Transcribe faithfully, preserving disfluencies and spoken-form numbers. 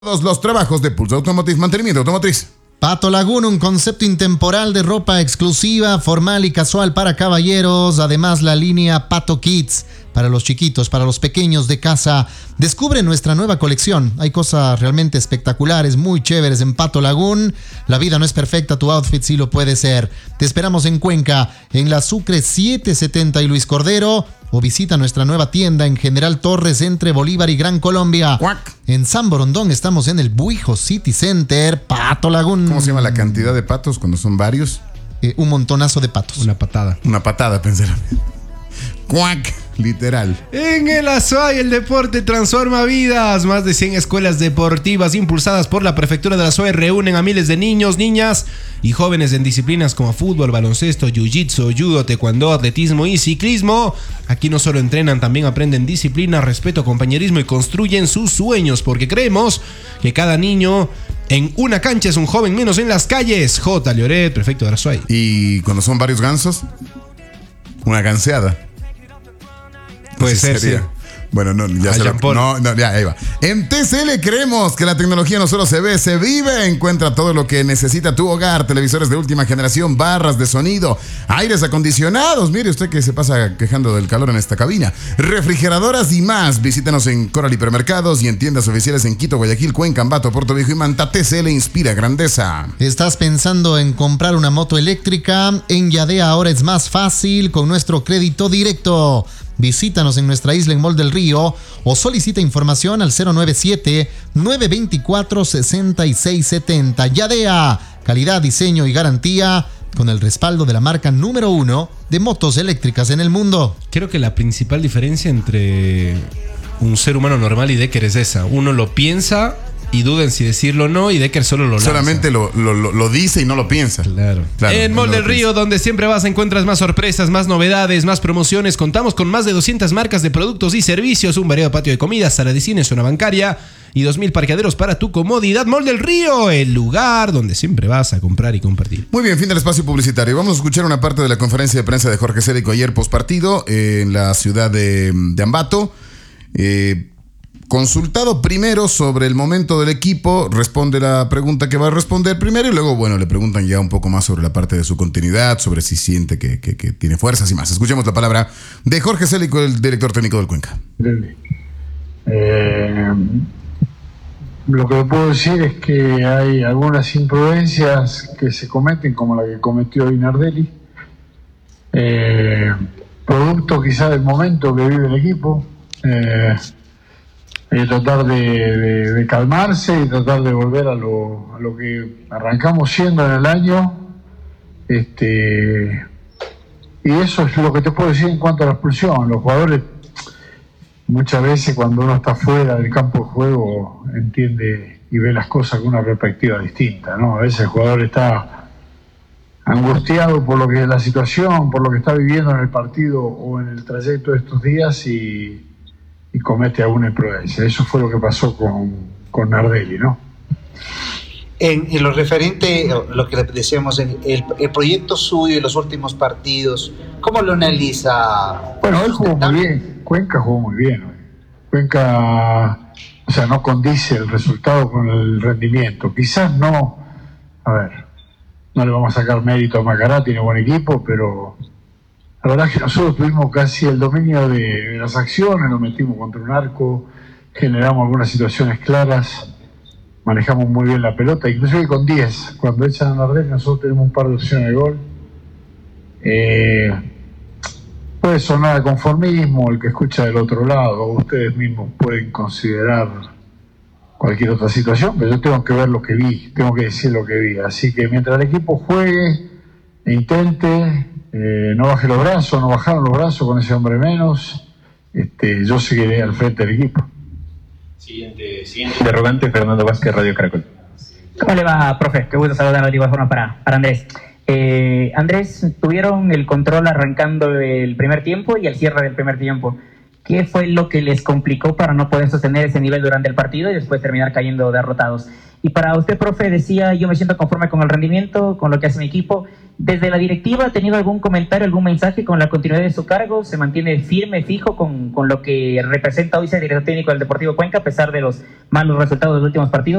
Todos los trabajos de Pulso Automotriz, mantenimiento automotriz. Pato Lagoon, un concepto intemporal de ropa exclusiva, formal y casual para caballeros. Además, la línea Pato Kids para los chiquitos, para los pequeños de casa. Descubre nuestra nueva colección. Hay cosas realmente espectaculares, muy chéveres en Pato Lagoon. La vida no es perfecta, tu outfit sí lo puede ser. Te esperamos en Cuenca, en la Sucre setecientos setenta y Luis Cordero. O visita nuestra nueva tienda en General Torres entre Bolívar y Gran Colombia. Cuac. En San Borondón estamos en el Buijo City Center, Pato Lagoon. ¿Cómo se llama la cantidad de patos cuando son varios? Eh, un montonazo de patos. Una patada. Una patada, pensé. Cuac, literal. En el Azuay, el deporte transforma vidas. Más de cien escuelas deportivas impulsadas por la Prefectura de la Azuay reúnen a miles de niños, niñas y jóvenes en disciplinas como fútbol, baloncesto, jiu-jitsu, judo, taekwondo, atletismo y ciclismo. Aquí no solo entrenan, también aprenden disciplina, respeto, compañerismo y construyen sus sueños, porque creemos que cada niño en una cancha es un joven menos en las calles. J. Lloret, prefecto de la Azuay. Y cuando son varios gansos, una ganseada. Puede Así ser, sería. sí. Bueno, no, ya A se lo, Jean-Paul. no, no, ya, ahí va. En T C L creemos que la tecnología no solo se ve, se vive. Encuentra todo lo que necesita tu hogar: televisores de última generación, barras de sonido, aires acondicionados. Mire usted que se pasa quejando del calor en esta cabina. Refrigeradoras y más. Visítanos en Coral Hipermercados y en tiendas oficiales en Quito, Guayaquil, Cuenca, Ambato, Puerto Viejo y Manta. T C L inspira grandeza. ¿Estás pensando en comprar una moto eléctrica? En Yadea ahora es más fácil con nuestro crédito directo. Visítanos en nuestra isla en Mall del Río o solicita información al cero nueve siete, nueve dos cuatro, seis seis siete cero. Yadea, calidad, diseño y garantía con el respaldo de la marca número uno de motos eléctricas en el mundo. Creo que la principal diferencia entre un ser humano normal y Decker es esa. Uno lo piensa y duda en si decirlo o no, y Decker solo lo lanza. Solamente lo, lo, lo, lo dice y no lo piensa. Claro. Claro, en Mall no del lo Río, piensa. donde siempre vas, encuentras más sorpresas, más novedades, más promociones. Contamos con más de doscientas marcas de productos y servicios, un variado patio de comidas, sala de cine, zona bancaria y dos mil parqueaderos para tu comodidad. Mall del Río, el lugar donde siempre vas a comprar y compartir. Muy bien, fin del espacio publicitario. Vamos a escuchar una parte de la conferencia de prensa de Jorge Célico ayer postpartido eh, en la ciudad de, de Ambato. Eh, Consultado primero sobre el momento del equipo, responde la pregunta que va a responder primero y luego, bueno, le preguntan ya un poco más sobre la parte de su continuidad, sobre si siente que, que, que tiene fuerzas y más. Escuchemos la palabra de Jorge Célico, el director técnico del Cuenca. Eh, lo que puedo decir es que hay algunas imprudencias que se cometen, como la que cometió hoy Nardelli, eh, producto quizá del momento que vive el equipo. Eh, Eh, tratar de, de, de calmarse y tratar de volver a lo, a lo que arrancamos siendo en el año. Este, y eso es lo que te puedo decir en cuanto a la expulsión. Los jugadores, muchas veces cuando uno está fuera del campo de juego, entiende y ve las cosas con una perspectiva distinta, ¿no? A veces el jugador está angustiado por lo que es la situación, por lo que está viviendo en el partido o en el trayecto de estos días y y comete alguna imprudencia. Eso fue lo que pasó con, con Nardelli, ¿no? En, en lo referente a lo que decíamos, el, el, el proyecto suyo y los últimos partidos, ¿cómo lo analiza? Bueno, él jugó muy bien, Cuenca jugó muy bien hoy. Cuenca, o sea, no condice el resultado con el rendimiento. Quizás no, a ver, no le vamos a sacar mérito a Macará, tiene buen equipo, pero la verdad es que nosotros tuvimos casi el dominio de, de las acciones, nos metimos contra un arco, generamos algunas situaciones claras, manejamos muy bien la pelota, inclusive con diez, cuando echan a Nardelli nosotros tenemos un par de opciones de gol. Eh, puede sonar a conformismo, el que escucha del otro lado, ustedes mismos pueden considerar cualquier otra situación, pero yo tengo que ver lo que vi, tengo que decir lo que vi, así que mientras el equipo juegue e intente, Eh, no baje los brazos, no bajaron los brazos con ese hombre menos, este, yo seguiré al frente del equipo. Siguiente, siguiente interrogante, Fernando Vázquez, Radio Caracol. ¿Cómo le va, profe? Qué gusto saludarlo de igual forma para, para Andrés. Eh, Andrés, tuvieron el control arrancando el primer tiempo y el cierre del primer tiempo. ¿Qué fue lo que les complicó para no poder sostener ese nivel durante el partido y después terminar cayendo derrotados? Y para usted, profe, decía, yo me siento conforme con el rendimiento, con lo que hace mi equipo, Desde la directiva, ¿ha tenido algún comentario, algún mensaje con la continuidad de su cargo? ¿Se mantiene firme, fijo con, con lo que representa hoy ser director técnico del Deportivo Cuenca a pesar de los malos resultados de los últimos partidos?